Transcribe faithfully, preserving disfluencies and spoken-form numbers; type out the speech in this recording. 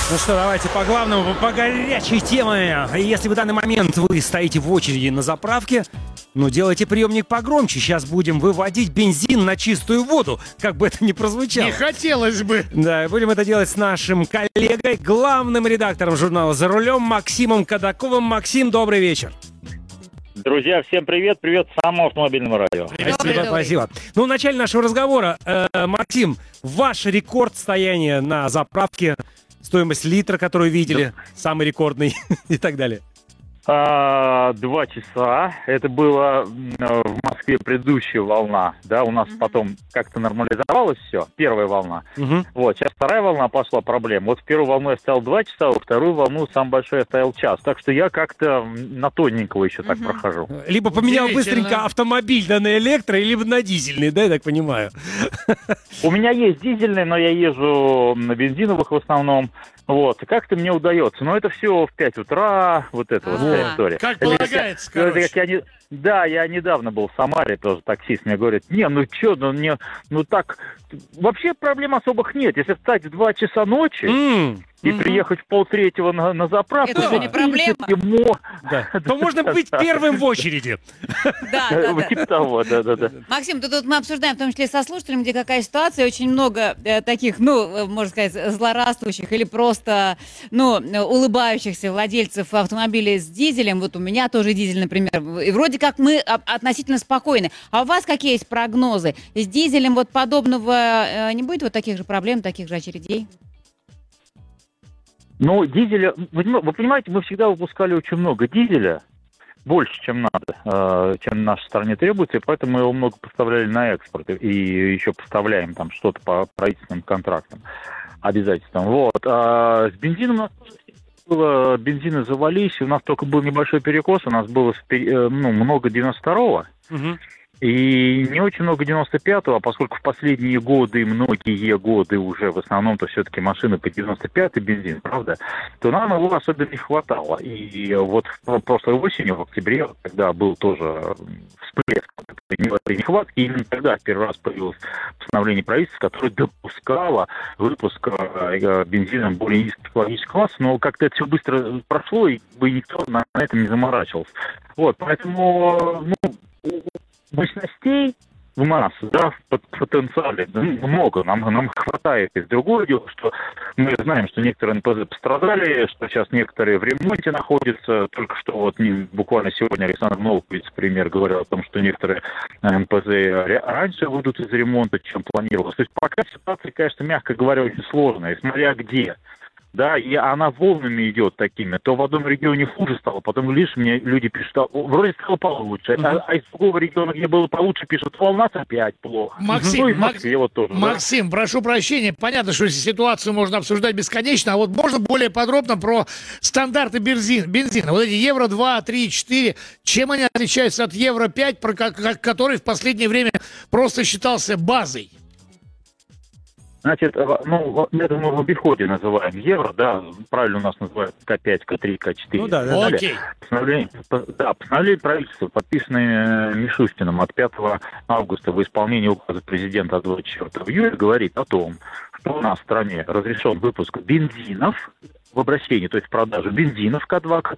Ну что, давайте по главному, по горячей теме. Если в данный момент вы стоите в очереди на заправке, ну делайте приемник погромче. Сейчас будем выводить бензин на чистую воду, как бы это ни прозвучало. Не хотелось бы. Да, будем это делать с нашим коллегой, главным редактором журнала «За рулем» Максимом Кадаковым. Максим, добрый вечер. Друзья, всем привет, привет самому автомобильному радио. Спасибо, спасибо. Ну, в начале нашего разговора, э, Максим, ваш рекорд стояния на заправке, стоимость литра, которую видели, да. Самый рекордный и так далее. А, два часа. Это была в Москве предыдущая волна. Да, у нас mm-hmm. потом как-то нормализовалось все. Первая волна. Mm-hmm. Вот, сейчас вторая волна пошла, проблема. Вот в первую волну я стоял два часа, во вторую волну самый большой я стоял час. Так что я как-то на тоненького еще mm-hmm. так прохожу. Либо поменял быстренько автомобиль да, на электро, либо на дизельный, да, я так понимаю? У меня есть дизельный, но я езжу на бензиновых в основном. Вот, и как-то мне удается. Но это все в пять утра, вот это вот вся история. Как полагается, короче. Я не... Да, я недавно был в Самаре, тоже таксист мне говорит, не, ну что, ну, не, ну так, вообще проблем особых нет. Если встать в два часа ночи mm. и mm-hmm. приехать в полтретьего на, на заправку... Это же не проблема. Мо... Да. То можно быть первым в очереди. Да, да, да. Типа того, да, да, да. Максим, тут мы обсуждаем, в том числе со слушателями, где какая ситуация, очень много таких, ну, можно сказать, злорадствующих или просто, ну, улыбающихся владельцев автомобилей с дизелем. Вот у меня тоже дизель, например, и вроде как мы относительно спокойны. А у вас какие есть прогнозы? С дизелем вот подобного не будет вот таких же проблем, таких же очередей? Ну, дизеля, вы понимаете, мы всегда выпускали очень много дизеля, больше, чем надо, чем в нашей стране требуется, и поэтому мы его много поставляли на экспорт, и еще поставляем там что-то по правительственным контрактам, обязательствам. Вот. А с бензином у нас было, бензины завались, у нас только был небольшой перекос, у нас было ну, много девяносто второго, угу. И не очень много девяносто пятого, а поскольку в последние годы, многие годы уже в основном-то все-таки машины по девяносто пятый бензин, правда, то нам его особенно не хватало. И вот прошлой осенью, в октябре, когда был тоже всплеск этой нехватки, именно тогда первый раз появилось постановление правительства, которое допускало выпуск бензина более низкого технологического класса, но как-то это все быстро прошло, и никто на этом не заморачивался. Вот, поэтому, ну, мощностей в нас, да, в потенциале много, нам, нам хватает. И другое дело, что мы знаем, что некоторые эн пэ зэ пострадали, что сейчас некоторые в ремонте находятся. Только что вот не, буквально сегодня Александр Новых, вице-премьер, говорил о том, что некоторые эн пэ зэ раньше выйдут из ремонта, чем планировалось. То есть пока ситуация, конечно, мягко говоря, очень сложная, смотря где. Да, и она волнами идет такими. То в одном регионе хуже стало, потом лишь мне люди пишут, а, вроде стало получше. Uh-huh. А, а из другого региона, где было получше, пишут, волна опять плохо. Максим, ну, и Мак... вот тоже, Максим, да? Прошу прощения, понятно, что ситуацию можно обсуждать бесконечно, а вот можно более подробно про стандарты бензин, бензина. Вот эти евро два, три, четыре, чем они отличаются от евро пять, про который в последнее время просто считался базой? Значит, ну, это мы в обиходе называем евро, да, правильно у нас называют ка пять, ка три, ка четыре. Ну да, да, да. Постановление, да, постановление правительства, подписанное Мишустиным от пятого августа в исполнении указа президента от двадцать четвёртого июля, говорит о том, что у нас в стране разрешен выпуск бензинов в обращении, то есть в продажу бензинов ка два, ка